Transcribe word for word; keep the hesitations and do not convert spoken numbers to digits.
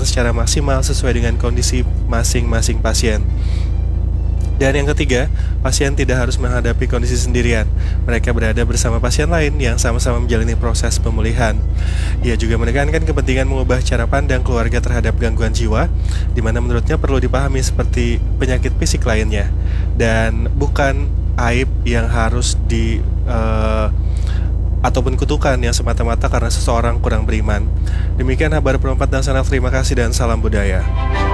secara maksimal sesuai dengan kondisi masing-masing pasien. Dan yang ketiga, pasien tidak harus menghadapi kondisi sendirian. Mereka berada bersama pasien lain yang sama-sama menjalani proses pemulihan. Ia juga menekankan kepentingan mengubah cara pandang keluarga terhadap gangguan jiwa, di mana menurutnya perlu dipahami seperti penyakit fisik lainnya, dan bukan aib yang harus di uh, ataupun kutukan yang semata-mata karena seseorang kurang beriman. Demikian kabar perempat dan sangat terima kasih dan salam budaya.